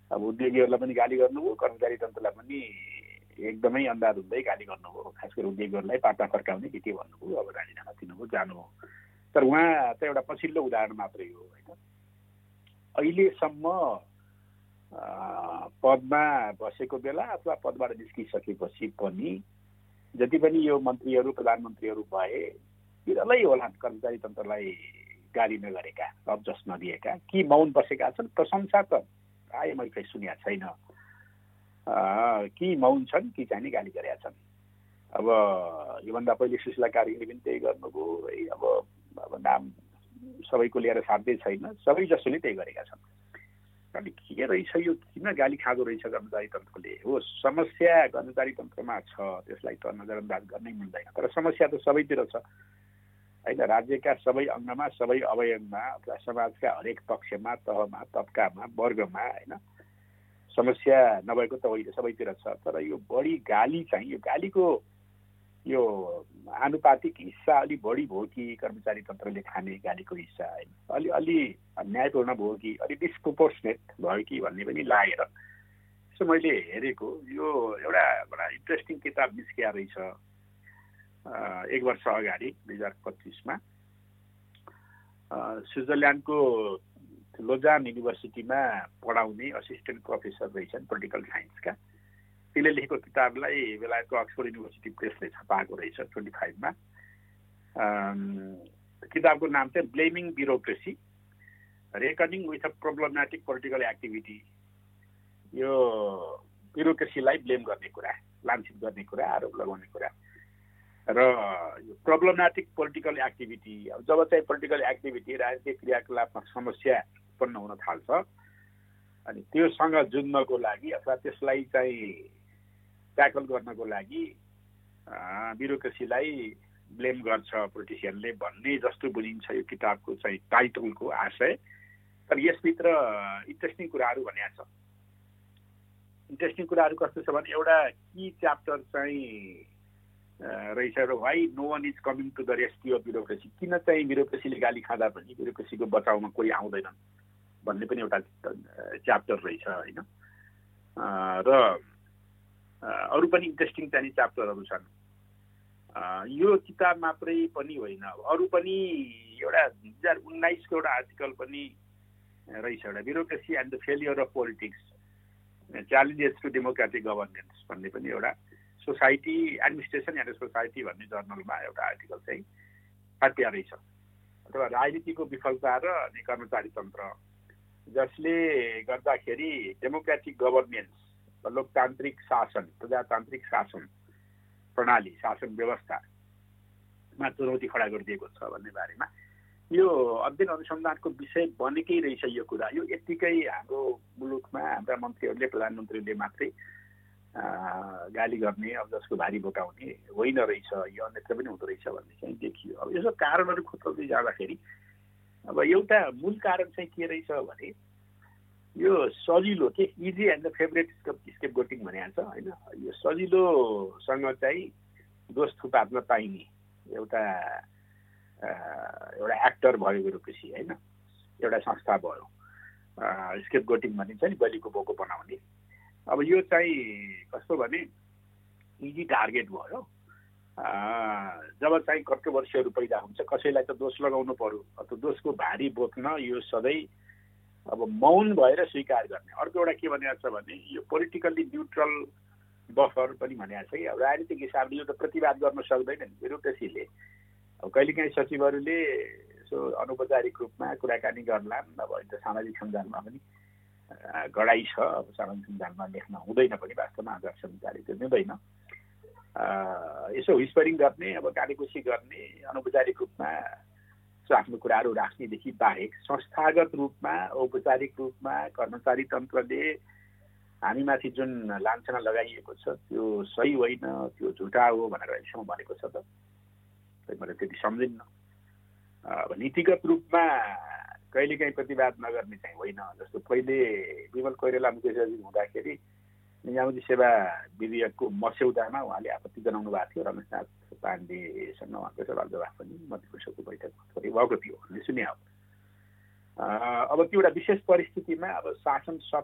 अब उद्योगीहरूलाई पनि गाली गर्नुभयो, कर्मचारी तन्त्रलाई पनि एकदमै अन्धाधुन्दै गाली गर्नुभयो। खास गरी उद्योगीहरूलाई पाटा फर्काउने के भन्नुभयो, अब राजीनामा दिनुभयो, जानु। तर उहाँ त एउटा पछिल्लो उदाहरण मात्रै हो होइन। अहिलेसम्म पदमा बसेको बेला अथवा पदबाट निस्किसकेपछि पनि जति पनि यो मन्त्रीहरू प्रधानमन्त्रीहरू भए बिरलै होला कर्मचारी तन्त्रलाई गाली नगरेका, अब्जस नदिएका, कि मौन बसेका छन्। प्रशंसा त प्राय मैले सुनेको छैन, कि मौन छन् कि चाहिँ गाली गरेका छन्। अब योभन्दा पहिले सुशीला कार्कीले पनि त्यही गर्नुभयो है। अब नाम सबैको लिएर साध्यै छैन, सबै जसोले त्यही गरेका छन्। अनि के रहेछ यो, किन गाली खाँदो रहेछ कर्मचारी तन्त्रले? हो, समस्या कर्मचारी तन्त्रमा छ, त्यसलाई त नजरअन्दाज गर्नै मिल्दैन। तर समस्या त सबैतिर छ होइन। राज्यका सबै अङ्गमा, सबै अवयवमा अथवा समाजका हरेक पक्षमा, तहमा, तबकामा, वर्गमा होइन समस्या नभएको त होइन, सबैतिर छ। तर यो बढी गाली चाहिँ, यो गालीको यो आनुपातिक हिस्सा अलि बढी भयो कि कर्मचारी तन्त्रले खाने गालीको हिस्सा होइन, अलि न्यायपूर्ण भयो कि अलि डिस्प्रोपोर्सनेट भयो कि भन्ने पनि लागेर यसो मैले हेरेको। यो एउटा बडा इन्ट्रेस्टिङ किताब निस्किया रहेछ 1 वर्ष अगाडि 2025मा। स्विजरल्यान्डको लोजान युनिभर्सिटीमा पढाउने असिस्टेन्ट प्रोफेसर रहेछन् पोलिटिकल साइन्सका। त्यसले लेखेको किताबलाई बेलायतको अक्सफोर्ड युनिभर्सिटी प्रेसले छपाएको रहेछ 25मा। किताबको नाम चाहिँ blaming bureaucracy, रेकनिङ with a problematic political activity. यो ब्युरोक्रेसीलाई ब्लेम गर्ने कुरा, लान्छित गर्ने कुरा, आरोप लगाउने कुरा र यो प्रब्लमेटिक पोलिटिकल एक्टिभिटी। अब जब चाहिँ पोलिटिकल एक्टिभिटी, राजनीतिक क्रियाकलापमा समस्या उत्पन्न हुन थाल्छ अनि त्योसँग जुझ्नको लागि अथवा त्यसलाई चाहिँ ट्याकल गर्नको लागि ब्युरोक्रेसीलाई ब्लेम गर्छ पोलिटिसियनले भन्ने जस्तो बुझिन्छ यो किताबको चाहिँ टाइटलको आशय। तर यसभित्र इन्ट्रेस्टिङ कुराहरू भनेको छ। इन्ट्रेस्टिङ कुराहरू कस्तो छ भने एउटा की च्याप्टर चाहिँ रहेछ, why no one is coming to the rescue of bureaucracy. किन चाहिँ ब्युरोक्रेसीले गाली खाँदा पनि ब्युरोक्रेसीको बचाउमा कोही आउँदैनन् भन्ने पनि एउटा च्याप्टर रहेछ होइन। र अरू पनि इन्ट्रेस्टिङ चाहिँ च्याप्टरहरू छन्। यो किताब मात्रै पनि होइन, अरू पनि एउटा 2019को एउटा आर्टिकल पनि रहेछ, एउटा bureaucracy and the failure of politics, challenges to democratic governance भन्ने पनि एउटा सोसाइटी एडमिनिस्ट्रेसन एन्ड सोसाइटी भन्ने जर्नलमा एउटा आर्टिकल चाहिँ छापिया रहेछ। अथवा राजनीतिको विफलता र कर्मचारी तन्त्र, जसले गर्दाखेरि डेमोक्रेटिक गभर्नेन्स, लोकतान्त्रिक शासन, प्रजातान्त्रिक शासन प्रणाली, शासन व्यवस्थामा चुनौती खडा गरिदिएको छ भन्ने बारेमा यो अध्ययन अनुसन्धानको विषय बनेकै रहेछ। यो कुरा यो यत्तिकै हाम्रो मुलुकमा हाम्रा मन्त्रीहरूले, प्रधानमन्त्रीले मात्रै गाली गर्ने, अब जसको भारी बोकाउने होइन रहेछ, यो अन्यत्र पनि हुँदो रहेछ भन्ने चाहिँ देखियो। अब यसो कारणहरू खोज्दै जाँदाखेरि अब एउटा मूल कारण चाहिँ के रहेछ भने यो सजिलो के इजी एन्ड द फेभरेट स्केपगोटिङ भनेको छ होइन। यो सजिलोसँग चाहिँ दोष थुपार्न पाइने एउटा एक्टर भयो ब्युरोक्रेसी होइन, एउटा संस्था भयो। स्केपगोटिङ भनिन्छ नि, बलिको बोको बनाउने। अब यो चाहिँ कस्तो भने इजी टार्गेट भयो। जब चाहिँ कन्ट्रोभर्सीहरू पैदा हुन्छ कसैलाई त दोष लगाउनु पर्यो, अथवा दोषको भारी बोक्न यो सधैँ अब मौन भएर स्वीकार गर्ने। अर्को एउटा के भनेको छ भने यो पोलिटिकल्ली न्युट्रल बफर पनि भनेको छ कि अब राजनीतिक हिसाबले यो त प्रतिवाद गर्न सक्दैन नि ब्युरोक्रेसीले। अब कहिलेकाहीँ सचिवहरूले यसो अनौपचारिक रूपमा कुराकानी गर्लान्। अब अहिले त सामाजिक सञ्जालमा पनि गडाइ छ, अब सामाजिक सञ्जालमा लेख्न हुँदैन पनि, वास्तवमा आचार संहिताले त्यो दिँदैन। यसो विस्परिङ गर्ने, अब कालीकुसी गर्ने, अनौपचारिक रूपमा आफ्नो कुराहरू राख्नेदेखि बाहेक संस्थागत रूपमा, औपचारिक रूपमा कर्मचारी तन्त्रले हामीमाथि जुन लाञ्छना लगाइएको छ त्यो सही होइन, त्यो झुटा हो भनेर अहिलेसम्म भनेको छ त मैले त्यति सम्झिन्न। अब नीतिगत रूपमा कहिलेकाहीँ प्रतिवाद नगर्ने चाहिँ होइन। जस्तो पहिले विमल कोइराला मुख्य सचिव हुँदाखेरि निजामती सेवा विधेयकको मस्यौदामा उहाँले आपत्ति जनाउनु भएको थियो। रमेशनाथ पाण्डेसँग उहाँको सवाल जवाफ पनि मन्त्रीपरिषदको बैठकमा थोरै भएको थियो भन्ने सुने। अब त्यो एउटा विशेष परिस्थितिमा अब शासन